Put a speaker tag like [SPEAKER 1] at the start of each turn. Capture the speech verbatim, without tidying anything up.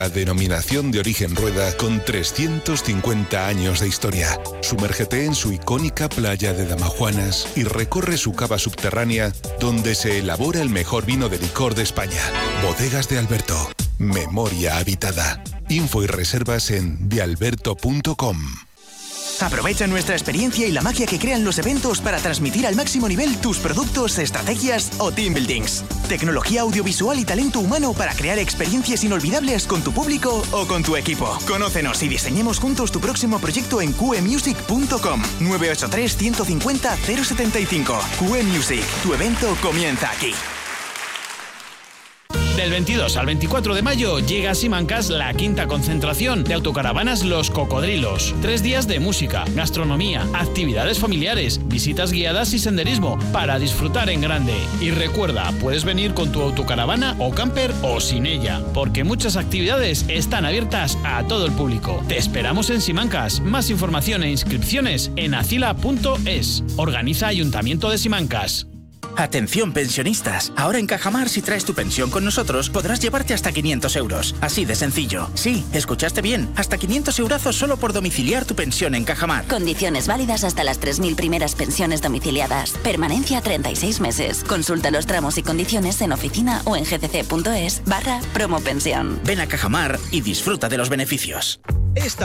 [SPEAKER 1] La denominación de origen Rueda con trescientos cincuenta años de historia. Sumérgete en su icónica playa de Damajuanas y recorre su cava subterránea donde se elabora el mejor vino de licor de España. Bodegas de Alberto. Memoria habitada. Info y reservas en de alberto punto com.
[SPEAKER 2] Aprovecha nuestra experiencia y la magia que crean los eventos para transmitir al máximo nivel tus productos, estrategias o team buildings. Tecnología audiovisual y talento humano para crear experiencias inolvidables con tu público o con tu equipo. Conócenos y diseñemos juntos tu próximo proyecto en q e music punto com. nueve ocho tres, uno cinco cero, cero siete cinco. Q E Music, tu evento comienza aquí.
[SPEAKER 3] Del veintidós al veinticuatro de mayo llega a Simancas la quinta concentración de autocaravanas Los Cocodrilos. Tres días de música, gastronomía, actividades familiares, visitas guiadas y senderismo para disfrutar en grande. Y recuerda, puedes venir con tu autocaravana o camper o sin ella, porque muchas actividades están abiertas a todo el público. Te esperamos en Simancas. Más información e inscripciones en acila punto es. Organiza Ayuntamiento de Simancas.
[SPEAKER 4] Atención pensionistas, ahora en Cajamar si traes tu pensión con nosotros podrás llevarte hasta quinientos euros, así de sencillo. Sí, escuchaste bien, hasta quinientos eurazos solo por domiciliar tu pensión en Cajamar.
[SPEAKER 5] Condiciones válidas hasta las tres mil primeras pensiones domiciliadas. Permanencia treinta y seis meses. Consulta los tramos y condiciones en oficina o en gcc punto es barra promopensión.
[SPEAKER 4] Ven a Cajamar y disfruta de los beneficios.
[SPEAKER 2] Esta